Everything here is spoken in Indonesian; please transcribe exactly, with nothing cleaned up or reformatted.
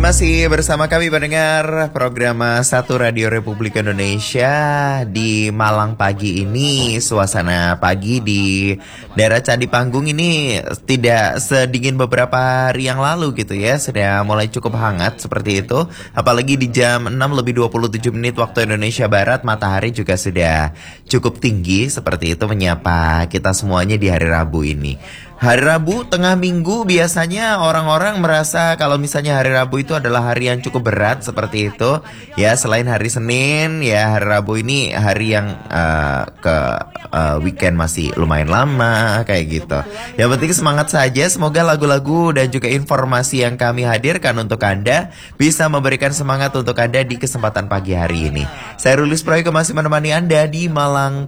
masih bersama kami pendengar program Satu Radio Republik Indonesia di Malang pagi ini. Suasana pagi di daerah Candi Panggung ini tidak sedingin beberapa hari yang lalu gitu ya. Sudah mulai cukup hangat seperti itu. Apalagi di jam enam lebih dua puluh tujuh menit waktu Indonesia Barat, matahari juga sudah cukup tinggi seperti itu menyapa kita semuanya di hari Rabu ini. Hari Rabu tengah minggu biasanya orang-orang merasa kalau misalnya hari Rabu itu adalah hari yang cukup berat seperti itu. Ya selain hari Senin, ya hari Rabu ini hari yang uh, ke uh, weekend masih lumayan lama kayak gitu. Yang penting semangat saja, semoga lagu-lagu dan juga informasi yang kami hadirkan untuk Anda bisa memberikan semangat untuk Anda di kesempatan pagi hari ini. Saya Rulis Proyek masih menemani Anda di Malang